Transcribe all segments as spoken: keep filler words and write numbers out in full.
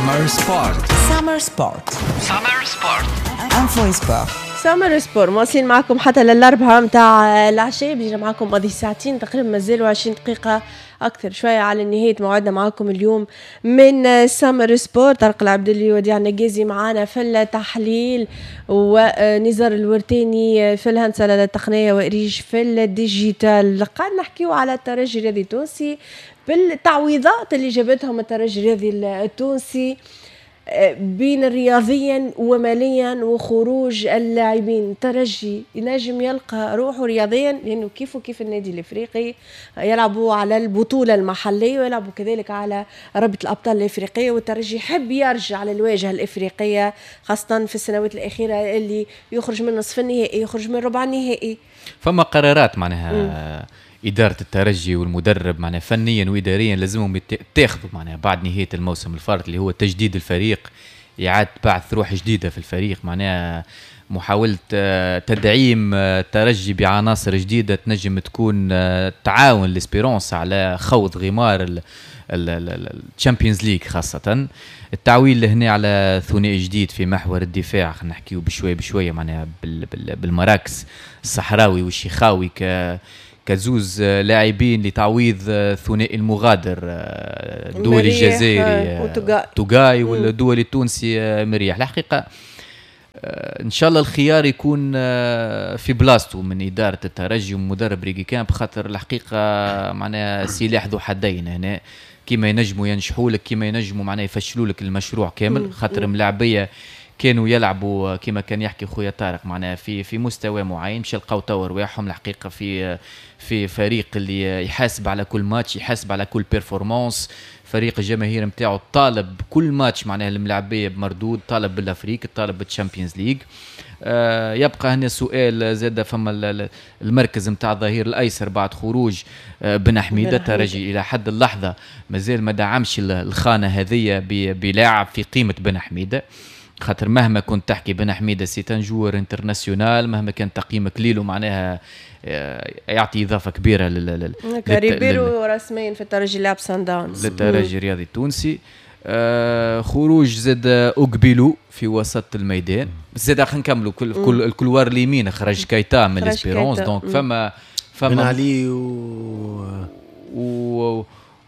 Summer Sport. Summer Sport. Summer Sport. Info Sport. سامر سبور مواصلين معكم حتى للأربعة متاع العشاء. بيجينا معكم ماضي ساعتين تقريبا، مازالوا عشرين دقيقة أكثر شوية على نهاية موعدنا معكم اليوم من سامر سبور. طارق العبدلي وديع نجازي معانا في التحليل، ونزار الورتاني في الهندسة التقنية، وإريج في الديجيتال. قاعد نحكيو على الترجي الرياضي التونسي بالتعويضات اللي جابتهم الترجي الرياضي التونسي بين رياضيا وماليا وخروج اللاعبين. الترجي ينجم يلقى روحه رياضيا لأنه كيف وكيف النادي الإفريقي يلعبوا على البطولة المحلية ويلعبوا كذلك على رابطة الأبطال الإفريقية، والترجي يحب يرجع على الواجهة الإفريقية خاصة في السنوات الأخيرة اللي يخرج من نصف النهائي، يخرج من ربع النهائي. فما قرارات معناها م. إدارة الترجي والمدرب معناها فنيا وإداريا لازمهم يتاخذوا معناها بعد نهاية الموسم الفارط اللي هو تجديد الفريق، إعادة بعث روح جديدة في الفريق، معناها محاولة تدعيم الترجي بعناصر جديدة تنجم تكون تعاون لإسبيرونس على خوض غمار الشامبيونز ليج، خاصة التعويل هنا على ثنائي جديد في محور الدفاع. خلينا نحكيو بشوية بشوية معناها بالمراكز الصحراوي والشيخاوي ك كزوز لاعبين لتعويض ثنائي المغادر الدولي الجزائري توغاي والدولي التونسي مريح. الحقيقة إن شاء الله الخيار يكون في بلاستو من إدارة الترجي ومدرب ريكي كامب، خاطر الحقيقة معناها سلاح ذو حدين هنا، كيما ينجموا ينجحوا لك كيما ينجموا معناها يفشلوا لك المشروع كامل، خاطر ملاعبية كانوا يلعبوا كما كان يحكي خويا طارق معناها في في مستوى معين، مش لقاو تور وياهم الحقيقه في في فريق اللي يحاسب على كل ماتش، يحاسب على كل بيرفورمانس. فريق الجماهير نتاعو طالب كل ماتش معناها الملاعبيه بمردود، طالب بالافريق، طالب بالتشامبيونز ليج. آه يبقى هنا سؤال زاد، فما المركز نتاع الظهير الايسر بعد خروج آه بن حميده. الترجي الى حد اللحظه مازال ما دعمش الخانه هذه بلاعب في قيمه بن حميده، خاطر مهما كنت تحكي بن حميده سيتان جور انترناسيونال، مهما كان تقييمك ليلو معناها يعطي اضافه كبيره لل ريبيرو رسميا في الترجي لعب سان داونز للترجي الرياضي التونسي. آه خروج زاد اوغبيلو في وسط الميدان، زاد خلينا نكملوا كل كل الكلوار اليمين خرج كايتا من الاسبيرونس، دونك فما فما بن علي و, و...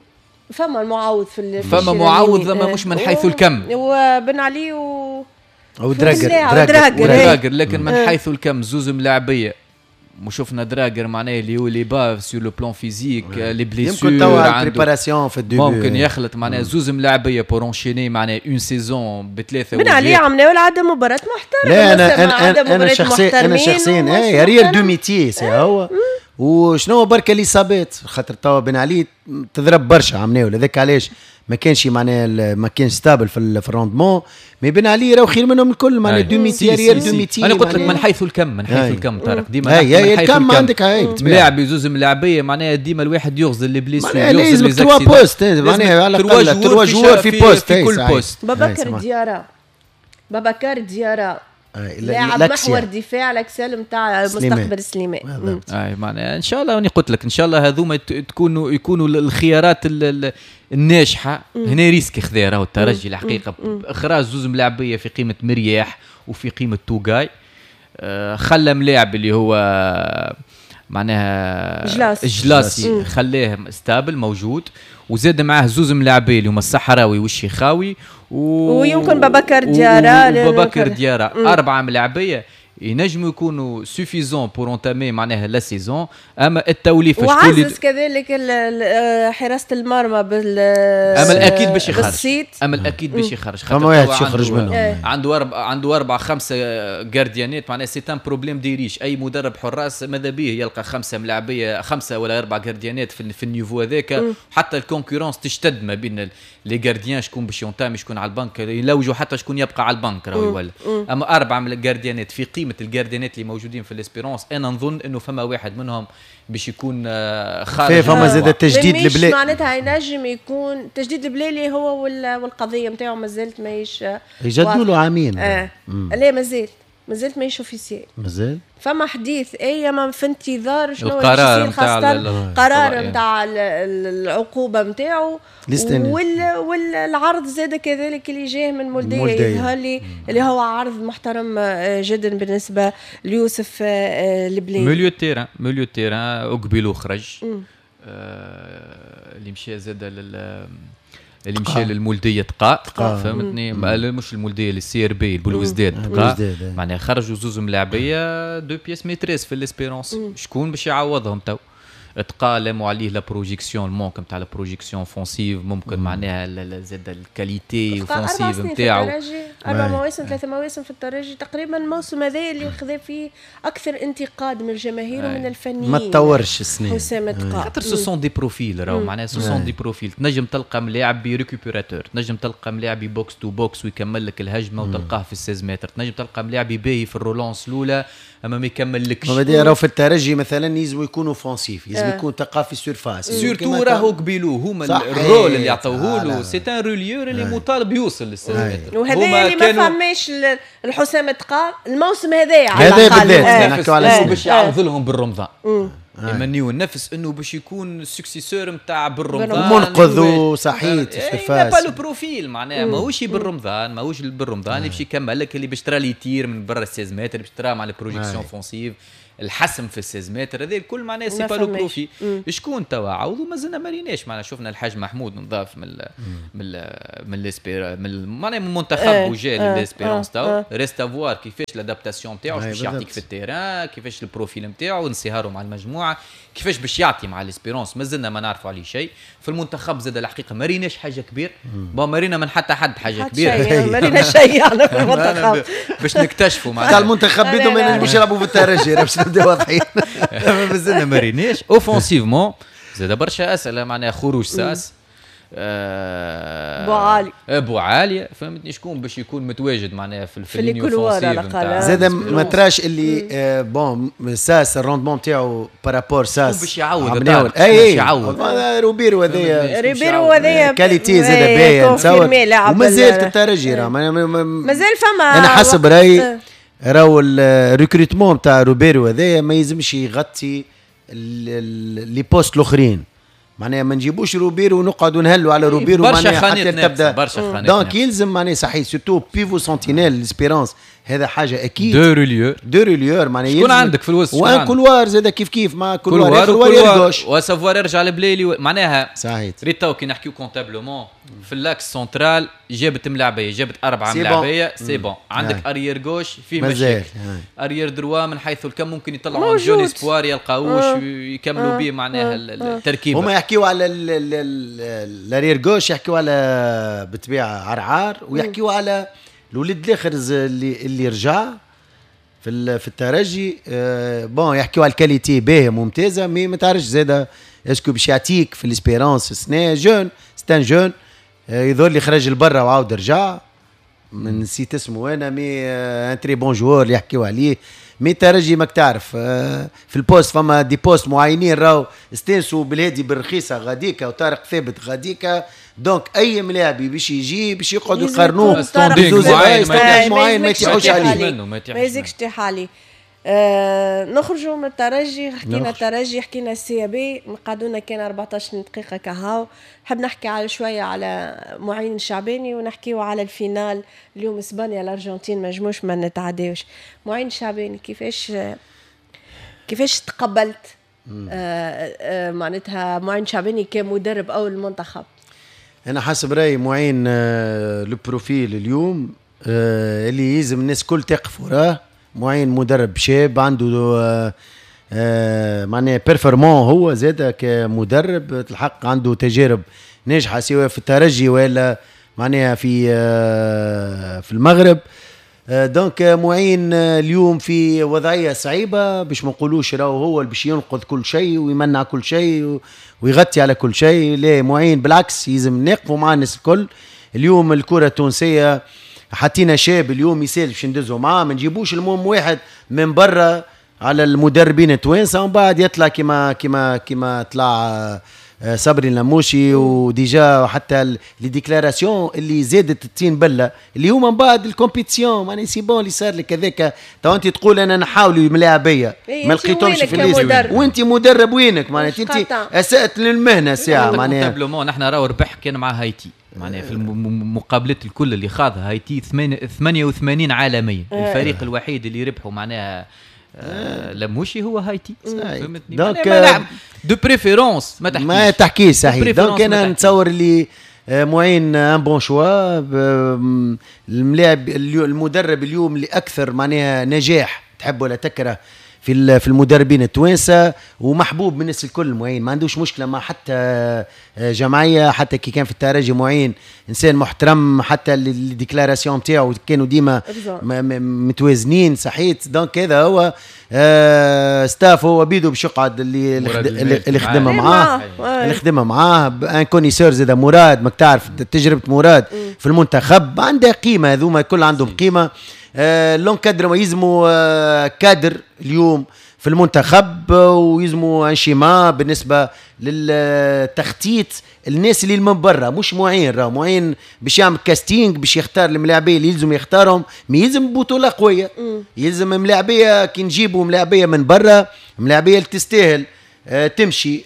فما المعوض في فما معوض لما مش من حيث الكم، وبن علي و او دراجر دراجر, دراجر, دراجر لكن من حيث الكم زوز ملاعبيه. وشوفنا دراجر معناه اللي هو لي با سور لو بلان فيزيك لي بليسور، يمكن توا بريباراسيون في الديبي ممكن يخلط معناه زوز ملاعبيه بور انشيني معناه اون سيزون بثلاثه. بن علي عملوا العاده مباراه محترمه. لا انا انا انا شخصيا انا شخصيا اي ريال دو ميتي سي هو. وشنو بركه الاصابات، خاطر توا بن علي تضرب برشا عمناو، لذلك علاش ما كانش معناها ما كانش ستابل في الروندمون. مي بن علي راهو خير منهم الكل معناها دو ميتي ريال دو ميتي. انا قلت لك من حيث الكم من حيث هاي. الكم طارق ديما هاي الكم عندك هاي لاعب يزوز ملاعبيه معناها ديما الواحد يغزل لي بليسور، يغزل لي تروا بوست معناها على الاقل تروا جوار في بوست في كل بوست. بابكر ديارة بابكر ديارة لاعب محور دفاع الاكسل نتاع مستقبل سليمان. اي معناها ان شاء الله، وانا قلت لك ان شاء الله هذوما تكونوا يكونوا الخيارات الناجحه. هنا ريسك خذا راهو الترجي الحقيقه اخراج زوز ملاعبيه في قيمه مرياح وفي قيمه توغاي. آه خلى ملاعب اللي هو معناها جلاسي, جلاسي خلاه ستابل موجود، وزاد معاه زوز ملاعبيه اللي هما الصحراوي والشيخاوي و... ويمكن بابكر ديارة وبابكر ديارة أربعة ملاعبية ينجموا يكونوا سوفيزون بور انتامي معناها لا سيزون. اما التوليفه وعزز كذلك حراسه المرمى بال امل اكيد باش يخرج، امل اكيد باش يخرج، خاطر واحد يخرج منهم اه. عنده اربع عنده اربع خمسه جارديانات معناها سي ان بروبليم ديريش. اي مدرب حراس ماذا به يلقى خمسه ملاعبيه خمسه ولا اربع جارديانات في, في النيفو هذاك، حتى الكونكورونس تشتد ما بين لي جارديان شكون باش ينتامي شكون على البنك، يلوجوا حتى شكون يبقى على البنك راهو يولي. اما اربعه من الجارديانات في قيمه الجارديانات اللي موجودين في الاسبيرونس، انا نظن انه فما واحد منهم باش يكون خارج. فما زاد التجديد البلاد معناتها ينجم يكون تجديد البلالي هو والقضيه نتاعو مازالت ماهيش يجدوا له عامين. اه لا مازال مازالت ماهيش اوفيسيال مازال فما حديث اي ما في انتظار شنو القرار يصير خاصه متاع قرار نتاع العقوبه نتاعو الاستئناف. وال والعرض زاد كذلك اللي جاه من مولديه مولدية. يظهر لي اللي هو عرض محترم آه، جدا بالنسبه ليوسف آه، البليل. ميليو تيران ميليو تيران اقبل وخرج آه اللي مشى زاد لل اللي مشى للمولديه تقاء فهمتني مش المولديه للسي ار بي البلوزداد تقاء معناها خرجوا زوز ملاعبيه دو بيس ميتريس في الاسبيرونس شكون باش يعوضهم تو تقى لاموا عليه لا بروجيكسيون المونك نتاع لا بروجيكسيون فونسيف ممكن معناها زاد الكاليتي فونسيف نتاعو اربع مواسم ثلاثه مواسم في الترجي تقريبا الموسم هذا اللي خذا فيه اكثر انتقاد من الجماهير ومن الفنيين ما تطورش السنين حسام تقى خاطر سو سون دي بروفيل راهو معناها سو سون دي بروفيل تنجم تلقى ملاعب ريكوبيراتور تنجم تلقى ملاعب بوكس تو بوكس ويكمل لك الهجمه وتلقاه في ستة عشر متر تنجم تلقى ملاعب باهي في الرولانس الاولى اما ما يكملكش هذا راهو في الترجي مثلا يلزموا يكونوا فونسيف يلزم يكون ثقافي سيرفاس سورتو راهو قبيلوه هما الرول اللي يعطوه له سي ان روليور اللي مطالب يوصل لل ستة عشر متر وهذا اللي ما فهمش الحسام تقى الموسم هذايا على هذا بالذات نحكوا على باش يعوض لهم بالرمضان يمنيو النفس انه باش يكون السكسيسور نتاع بالرمضان منقذ صحيت في الفاس با لو بروفيل معناها ماهوش بالرمضان ماهوش بالرمضان اللي باش يكمل لك اللي باش ترى لي تير من برا ستة عشر متر باش ترى مع البروجيكسيون فونسيف الحسم في ستة عشر متر هذا الكل معناها سي با لو بروفي شكون توا عوضوا مازلنا ما ريناش معناها شفنا الحاج محمود نضاف من ال من ال من الاسبير من معناها من المنتخب وجا للاسبيرونس تاو ريست افوار كيفاش الادابتاسيون نتاعو باش يعطيك في التيران كيفاش البروفيل نتاعو انصهاره مع المجموعه كيفاش باش يعطي مع الاسبيرونس مازلنا ما نعرفوا عليه شيء في المنتخب زاد الحقيقه ما ريناش حاجه كبير بون ما رينا من حتى حد حاجه كبيره ما رينا شيء يعني في المنتخب باش نكتشفوا معناها المنتخب بدهم ما ينجموش يلعبوا في الترجي باش نبداو واضحين مازلنا ما ريناش اوفونسيفمون زاد برشا اسئله معناها خروج ساس بو عالي بو عالي فهمتني شكون باش يكون متواجد معناها في في الكولوار على الاقل زاد ما تراش اللي آه بون ساس الروندمون تاعو بارابور ساس باش يعوض اي يعوض روبيرو هذايا روبيرو هذايا كاليتي زاد باهي نتصور ومازال الترجي راه مازال فما انا حسب رايي راهو الريكروتمون تاع روبيرو هذايا ما يلزمش يغطي لي بوست الاخرين معناها ما نجيبوش روبيرو ونقعدوا نهلوا على روبيرو معناها حتى تبدا برشا خانات دونك يلزم معناها صحيح سورتو بيفو سنتينيل ليسبيرونس هذا حاجه اكيد دو روليور دو روليور معناها شكون عندك في الوسط وان كولوار زاد كيف كيف ما كولوار كولوار يرجوش وسافوار يرجع لبليلي معناها صحيح ريتاو كي نحكيو كونتابلومون في اللاكس سنترال جابت ملاعبيه جابت اربعه ملاعبيه سي بون عندك اريير غوش فيه مشاكل اريير دروا من حيث الكم ممكن يطلعوا جون اسبوار يلقاوش يكملوا به معناها التركيب هما يحكيوا على الاريير غوش يحكيوا على بالطبيعه عرعار ويحكيوا على الولد الاخر اللي اللي رجع في في الترجي أه بون يحكيوا على الكاليتي باهيه ممتازه مي ما تعرفش زاده اسكو باش يعطيك في الاسبيرونس سنه جون ستان جون أه يظهر لي خرج لبرا وعاود رجع من نسيت اسمه انا مي أه ان تري بون جوور اللي يحكيوا عليه مي الترجي ماك تعرف أه في البوست فما دي بوست معينين راهو استانسوا بالهادي بالرخيصه غاديكا وطارق ثابت غاديكا دونك اي ملاعبي باش يجي باش يقعدوا يقارنوه ستاندينغ معين ما يتيحوش عليه ما يزيكش تيح عليه آه نخرجوا من الترجي حكينا الترجي حكينا السي بي قعدونا كان أربعطاش دقيقه كهاو نحب نحكي على شويه على معين الشعباني ونحكيوا على الفينال اليوم اسبانيا الارجنتين ما جموش ما نتعداوش معين الشعباني كيفاش كيفاش تقبلت آه آه معناتها معين الشعباني كمدرب اول المنتخب؟ انا حسب رايي معين آه البروفيل اليوم آه اللي يلزم الناس كل تقف وراه معين مدرب شاب عنده آه آه معناه بيرفورمون هو زاد كمدرب الحق عنده تجارب ناجحه سواء في الترجي ولا معناها في آه في المغرب آه دونك معين آه اليوم في وضعيه صعيبه باش ما نقولوش راهو هو اللي باش ينقذ كل شيء ويمنع كل شيء ويغطي على كل شيء. لا معين بالعكس يلزم نقفوا مع الناس الكل. اليوم الكره التونسيه حطينا شاب اليوم يسال باش ندزوا معاه ما نجيبوش المهم واحد من برا على المدربين التوانسه ومن بعد يطلع كما كما كما طلع صبري اللموشي وديجا حتى لي ديكلاراسيون اللي زادت التين بله اللي هما من بعد الكومبيتيسيون ماني سي بون اللي صار لك هذاك تو انت تقول انا نحاول ملاعبيه ما لقيتهمش في الليست وانت مدرب وينك معناتها انت اسأت للمهنه ساعه معناها احنا راهو ربح كان مع هايتي معناها في المقابلات الكل اللي خاضها هايتي ثمانية وثمانين عالميا الفريق الوحيد اللي ربحوا معناها آه لموشي هو هايتي فهمتني دونك دو بريفيرونس ما تحكيش ما تحكيش صحيح دونك انا نتصور اللي معين ان بون شوا الملاعب المدرب اليوم اللي اكثر معناها نجاح تحب ولا تكره في في المدربين التوانسه ومحبوب من الناس الكل. معين ما عندوش مشكله مع حتى جمعيه حتى كي كان في الترجي معين انسان محترم حتى الديكلاراسيون نتاعو كانوا ديما متوازنين صحيت دونك هذا هو آه ستاف هو بيدو باش يقعد اللي اللي خدمه معاه اللي خدمه معاه ان كونيسور زاد مراد ماك تعرف تجربه مراد في المنتخب عندها قيمه هذوما كل عندهم قيمه. آه لون كادر ما يزموا آه كادر اليوم في المنتخب ويزموا انشيما بالنسبه للتخطيط الناس اللي من برا مش معين راه معين باش يعمل كاستينج باش يختار الملاعبيه اللي يلزم يختارهم ما يلزم بطوله قويه يلزم ملاعبيه كي نجيبوا ملاعبيه من برا ملاعبيه اللي تستاهل آه تمشي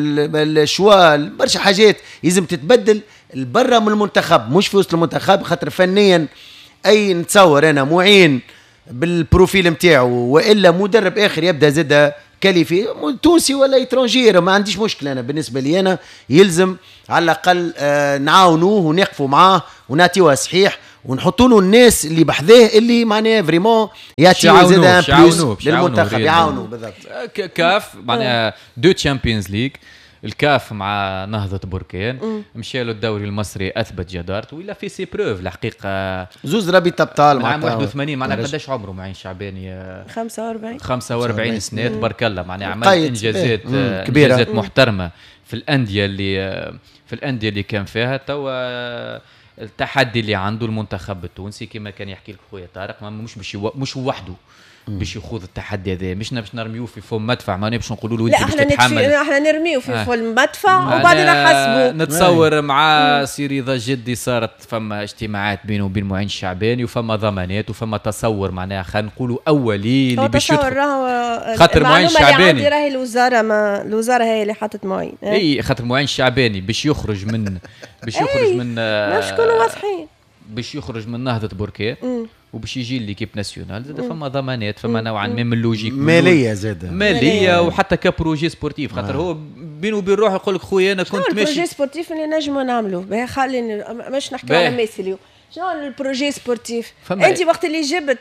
الشوا برشا حاجات يلزم تتبدل البرا من المنتخب مش في وسط المنتخب خاطر فنيا اي نتصور انا معين بالبروفيل نتاعو والا مدرب اخر يبدا زاد كاليفي تونسي ولا ايترونجير ما عنديش مشكله. انا بالنسبه لي انا يلزم على الاقل آه نعاونوه ونقفوا معاه ونعطيوه صحيح ونحطوا له الناس اللي بحذاه اللي معناها فريمون يعطيو زاد بلوس للمنتخب يعاونوا بالضبط. كاف معناها دو تشامبيونز ليغ الكاف مع نهضة بركان مشى له الدوري المصري اثبت جدارته ولا في سي بروف الحقيقه زوز ربيع ابطال مع واحد وثمانين معناها قداش عمره معين شعباني خمسة وأربعين خمسة وأربعين سنه تبارك الله معناها عمل انجازات كبيره انجازات محترمه في الانديه اللي في الانديه اللي كان فيها توا التحدي اللي عنده المنتخب التونسي كما كان يحكي لك خويا طارق مش مش مش وحده باش يخوض التحدي هذا مش باش نرميوه في فم مدفع ما باش نقولوا له انت باش تتحمل لا احنا نرميوه في آه. فم مدفع وبعدين نحاسبه. نتصور مع سي رضا جدي صارت فما اجتماعات بينه وبين معين الشعباني وفما ضمانات وفما تصور معناها خلينا نقولوا اولي اللي باش يدخل خاطر معين الشعباني راهي الوزاره ما الوزاره هي اللي حطت معين اي خاطر معين الشعباني باش يخرج من باش يخرج من باش نكونوا واضحين باش يخرج من نهضة بركان وباش يجي ليكيب ناسيونال زاد فما ضمانات فما نوعا ما من اللوجيك ماليه زاد ماليه وحتى كبروجي سبورتيف خاطر هو بينه وبين روحه يقول لك خويا انا كنت ماشي البروجي سبورتيف اللي نجموا نعملوه خلينا مش نحكي على ميسي اليوم شنو البروجي سبورتيف انت وقت اللي جبت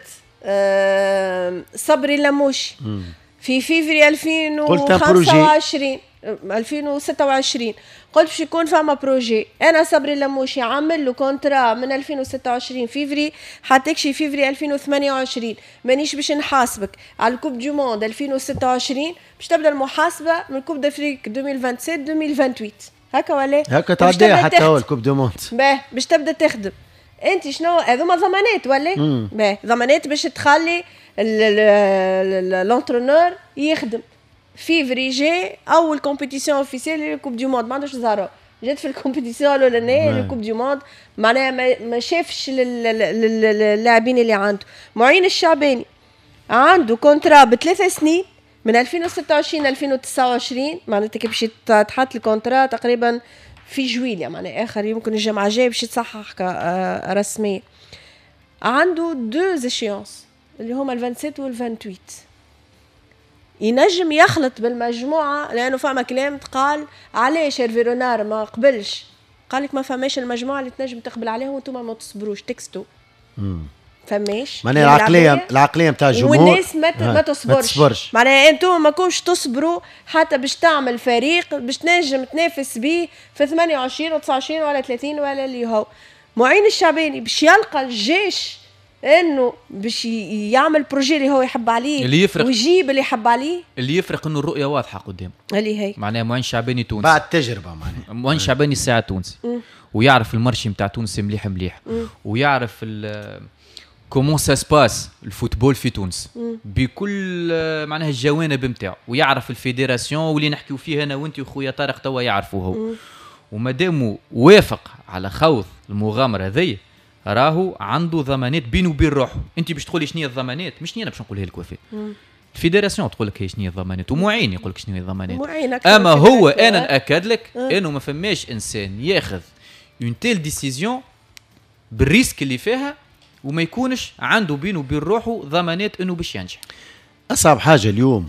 آه صبري اللموشي في فيفري ألفين وخمسة وعشرين ألفين وستة وعشرين قلت باش يكون فما بروجي انا صبري اللموشي عامل له كونترا من ألفين وستة وعشرين فيفري حتكشي فيفري ألفين وثمانية وعشرين مانيش باش نحاسبك على الكوب دو موند ألفين وستة وعشرين باش تبدا المحاسبه من كوب دافريك ألفين وسبعة وعشرين ألفين وثمانية وعشرين هكا ولا هكا تعديها حتى هو الكوب دو موند باه باش تبدا تخدم انت شنو هذوما ضمانات ولا باه ضمانات باش تخلي الانترونور يخدم فيفري جي اول كومبيتيسيون اوفيسيال للكوب دو موند ما عندوش زهره جات في الكومبيتيسيون الاولانيه للكوب دو موند معناها ما شافش اللاعبين اللي عنده. معين الشعباني عنده كونترا بثلاث سنين من ألفين وستة وعشرين ألفين وتسعة وعشرين معناتها كي باش تحط الكونترا تقريبا في جويليا معناها اخر يمكن الجمعه الجايه باش يتصحح رسميا. عنده دو زيشيونس اللي هما ال سبعة وستين وال ثمانية وعشرين ينجم يخلط بالمجموعه لانه فما كلام تقال علاش الفيرونار ما قبلش قال لك ما فماش المجموعه اللي تنجم تقبل عليها وانتم ما تصبروش تكستو فماش معناها العقليه العقليه نتاع الجمهور والناس ما ما تصبرش معناها انتم ما كوش تصبروا حتى باش تعمل فريق باش تنجم تنافس به في ثمانية وعشرين وتسعة وعشرين ولا ثلاثين ولا اللي هو. معين الشعباني باش يلقى الجيش انه باش يعمل بروجي اللي هو يحب عليه اللي يفرق ويجيب اللي يحب عليه اللي يفرق انه الرؤيه واضحه قدام اللي هي معناها معين شعباني تونسي بعد تجربه معناها معين شعباني الساعه تونسي ويعرف المرشي نتاع تونس مليح مليح ويعرف كومون سا سباس الفوتبول في تونس بكل معناها الجوانب نتاعو، ويعرف الفيدراسيون واللي نحكيو فيه انا وانت وخويا طارق توا يعرفوه هو. ومادامو وافق على خوض المغامره هذيا راهو عنده ضمانات بينه وبين روحه. انت باش تقولي شنو هي الضمانات؟ مش انا باش نقولها لك وفاء، الفيدراسيون تقول لك هي شنو هي الضمانات، ومعين يقول لك شنو هي الضمانات. اما هو انا ناكد لك انه ما فماش انسان ياخذ اون تيل ديسيزيون بالريسك اللي فيها وما يكونش عنده بينه وبين روحه ضمانات انه باش ينجح. اصعب حاجه اليوم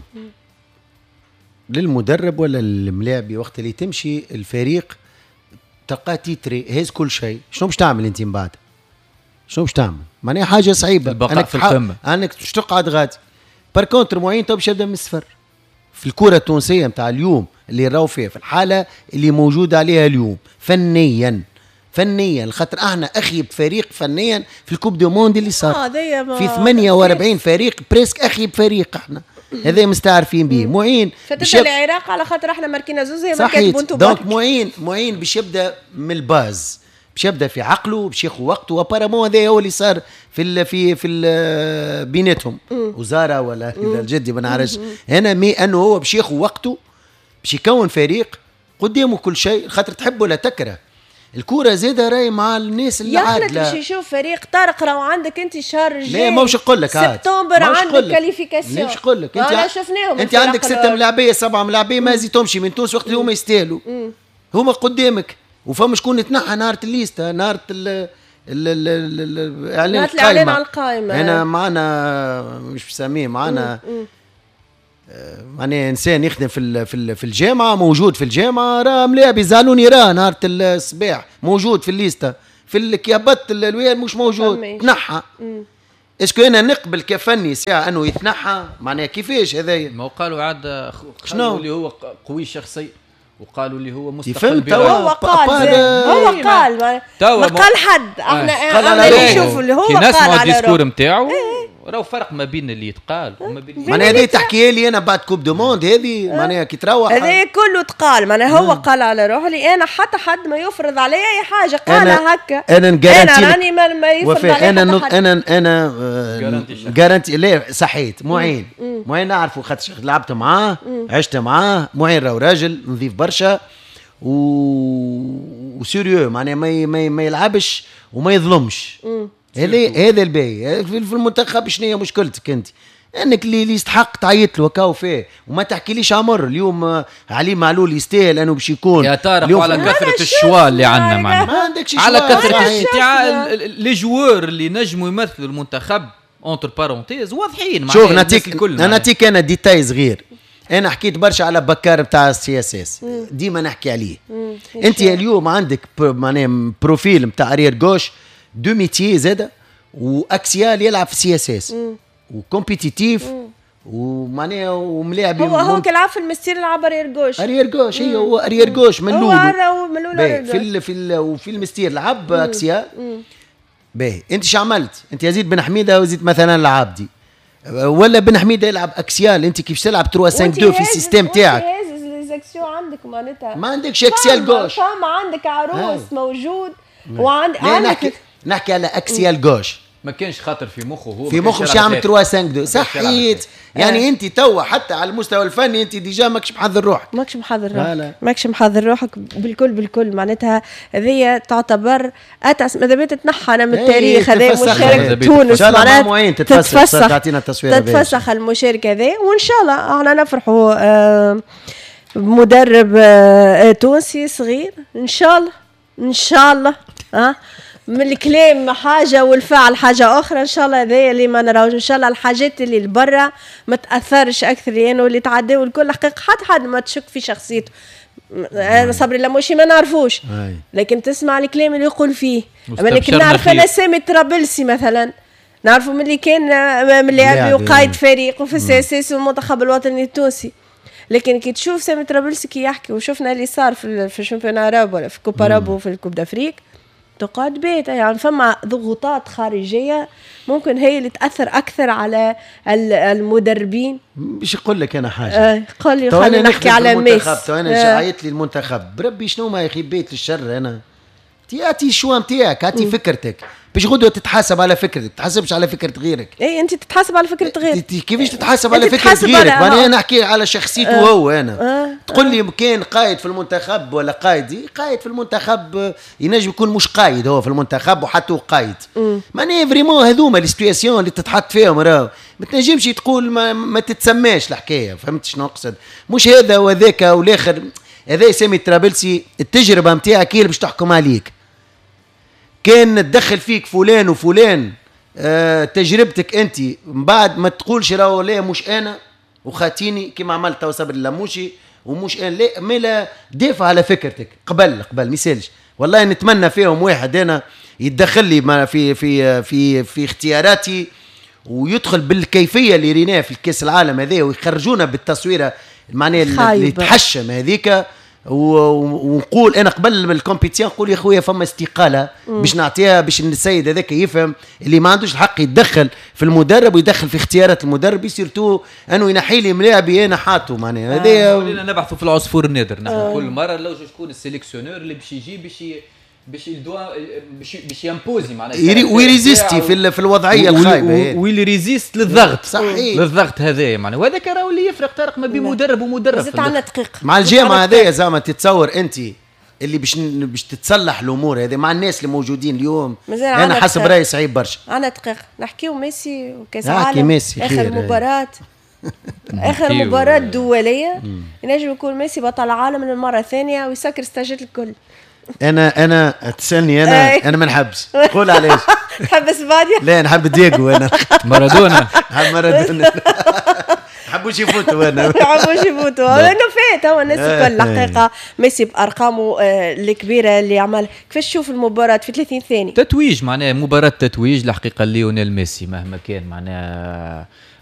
للمدرب ولا الملاعبي وقت اللي تمشي الفريق تلقاه تيتري هز كل شيء، شنو باش تعمل انت من بعد؟ شنو باش تعمل؟ معناها حاجه صعيبه البقاء في القمه، انك باش تقعد غادي بار كونتر معين تو باش يبدا من الصفر. في الكره التونسيه نتاع اليوم اللي راهو فيها في الحاله اللي موجوده عليها اليوم فنيا فنيا خاطر احنا اخيب فريق فنيا في الكوب دو موند اللي صار آه في ثمانية وأربعين فريق بريسك اخيب فريق احنا هذا مستعرفين به. معين فتت العراق على خاطر احنا ماركينا زوز هي ماركات بونتو دونك معين معين باش يبدا من الباز، باش يبدا في عقله باش ياخذ وقته. وابارامون هذا هو اللي صار في ال في في ال بيناتهم وزاره ولا اذا الجدي ما نعرفش هنا مي انه هو باش ياخذ وقته باش يكون فريق قدامه كل شيء خاطر تحب ولا تكره. الكورة زيادة راي مع الناس اللي عادلة يا أخي باش يشوف فريق طارق راهو عندك أنت شهر الجاي. لا ما وش نقول لك هاد سبتمبر عندك كاليفيكاسيون. لا وش نقول لك أنت شفناهم أنت عندك ستة ملاعبية سبعة ملاعبية ما زيتهمش من تونس وقت اللي هما يستاهلوا هما قدامك. وفما شكون يتنحى نهار الليستا نهار ال الاعلان الاعلان على القائمة. هنا معنا مش بسميه معنا معناه انسان يخدم في في في الجامعه موجود في الجامعه راه ملاعب يزعلوني راه نهار الصباح موجود في الليسته في الكيابات الوير مش موجود تنحى. اسكو انا نقبل كفني ساعه انه يتنحى معناها كيفاش هذايا؟ ما قالوا عاد شنو اللي هو قوي شخصيا وقالوا اللي هو مستقل هو قال هو قال ما قال حد احنا انا نشوف اللي هو قال على الديسكور نتاعو راهو فرق ما بين اللي يتقال وما بين معناها هذه تحكيها لي انا بعد كوب دو موند هذه معناها كي تروح هذا كله تقال معناها هو قال على روحه لي انا حتى حد ما يفرض علي اي حاجه قالها هكا. انا نجارنتي انا راني ما يفرض علي انا انا انا جارنتي لا صحيت معين معين نعرفه خاطر لعبت معاه عشت معاه معين راهو راجل نظيف برشا و وسيريو معناها ما ما, ما يلعبش وما يظلمش. هذا هذا الباهي في المنتخب. شنو هي مشكلتك انت؟ انك اللي يستحق تعيط له وكاو فيه وما تحكيليش عمر اليوم علي معلول يستاهل انه باش يكون يا طارق على كثره الشوا اللي عندنا معنا ما عندكش على كثره تاع لي جوار اللي نجموا يمثلوا المنتخب اونتر بارونتيز واضحين. شوف نعطيك انا نعطيك انا ديتاي صغير. انا حكيت برشا على بكار بتاع السي اس اس ديما نحكي عليه. انت اليوم عندك معناها بروفيل بتاع اريير جوش دو ميتيي زاده واكسيال يلعب في سي اس اس وكومبيتيتيف ومعناها وملاعب هو هو كيلعب في المستير يلعب اريير جوش اريير جوش هي هو اريير جوش من لولو هو من لولو في ال في ال وفي المستير لعب اكسيال باهي. انت شو عملت؟ انت يزيد بن حميده وزيد مثلا العابدي ولا بن حميده يلعب اكسيال انت كيف تلعب ثلاثة خمسة اثنين في السيستم تاعك عندك معناتها ما عندكش اكسيال جوش فما عندك عروس موجود وعندك نحكي نحكي على اكسيال جوش ما كانش خاطر في مخه هو في مخه باش يعمل ثلاثة خمسة اثنين صحيت يعني انت توا حتى على المستوى الفني انت ديجا ماكش محضر روحك ماكش محضر روحك ماكش محضر روحك بالكل بالكل معناتها هذه تعتبر اتعس ماذا بيت تنحى من التاريخ هذا مشاركه تونس معناتها تتفسخ تعطينا التصوير تتفسخ المشاركه هذه وان شاء الله احنا نفرحوا آه مدرب آه تونسي صغير ان شاء الله ان شاء الله ها من الكلام حاجه والفعل حاجه اخرى ان شاء الله. هذا اللي ما نراوش ان شاء الله الحاجات اللي لبرا ما تاثرش اكثر يعني واللي تعداو الكل حقيقه حتى حد ما تشك في شخصيته. انا صبري لا ماشي ما نعرفوش لكن تسمع الكلام اللي يقول فيه. اما لكن نعرف انا سامي طرابلسي مثلا نعرفه من اللي كان من اللي وقايد فريق وفي السياسي والمنتخب الوطني التونسي. لكن كي تشوف سامي طرابلسي كي يحكي وشفنا اللي صار في في الشامبيون عرب ولا في كوبا راب وفي الكوب دافريك تقعد بيت يعني فما ضغوطات خارجيه ممكن هي اللي تاثر اكثر على المدربين. باش نقول لك انا حاجه آه قال لي خلينا نحكي على ميسي تو انا شعيت لي المنتخب بربي شنو ما يخيب بيت للشر. انا تياتي شو نتاعك هاتي فكرتك باش غدوه تتحاسب على فكرتك، تتحاسبش على فكره غيرك. اي انت تتحاسب على فكره غيرك. كيفاش تتحاسب على فكره غيرك؟ انا نحكي على شخصيته آه. هو انا آه. تقول لي كان قائد في المنتخب ولا قائد قائد في المنتخب ينجم يكون مش قائد هو في المنتخب وحتى هو قائد. معناها فريمون هذوما لي سيتوياسيون اللي تتحط فيهم راهو ما تنجمش تقول ما, ما تتسماش الحكايه. فهمت شنو نقصد؟ مش هذا وذاك والاخر. هذا يسمي الترابلسي التجربه نتاعك هي اللي باش تحكم عليك. كان تدخل فيك فلان وفلان آه تجربتك انت من بعد ما تقولش راهو لا مش انا وخاتيني كما عملت تو صبر اللاموشي ومش انا لا ملا دافع على فكرتك قبل قبل ما يسالش. والله نتمنى فيهم واحد انا يتدخل لي في في في في اختياراتي ويدخل بالكيفيه اللي ريناها في الكاس العالم هذا ويخرجونا بالتصويره معناها اللي تحشم هذيك. ونقول انا قبل الكومبيتيشن نقول يا خويا فما استقاله باش نعطيها باش السيد هذاك يفهم اللي ما عندوش الحق يتدخل في المدرب ويدخل في اختيارات المدرب يسيرتو انه ينحي لي ملاعبي انا حاطه معناها هذا. ولينا نبحثوا في العصفور النادر نحن آه. كل مره لو شكون السيليكسيونور اللي باش يجي باش باش يدوا باش باش يمبوزي معناها ويريزيستي في في الوضعيه الخايبه ويلي ريزيست للضغط صحيح للضغط هذايا معناها. وهذاك راهو اللي يفرق طارق ما بين مدرب ومدرب. زدت عندنا دقيقه مع الجامعه هذايا زعما تتصور انت اللي باش باش تتصلح الامور هذه مع الناس اللي موجودين اليوم. انا حسب رايي صعيب برشا. عندنا دقيقه نحكيو ميسي وكاس العالم اخر مباراه اخر مباراه دوليه ينجم يكون ميسي بطل العالم للمره الثانيه ويسكر ستاجات الكل. انا انا تسالني انا انا ما نحبش. قول علاش؟ تحب اسبانيا؟ لا نحب دييغو انا. مارادونا نحب مارادونا. نحبوش يفوتوا انا. نحبوش يفوتوا لانه فات هو الناس الكل الحقيقه. ميسي بارقامه الكبيره اللي عمل. كيفاش تشوف المباراه في ثلاثين ثانيه؟ تتويج معناها مباراه تتويج الحقيقه ليونيل ميسي مهما كان معناها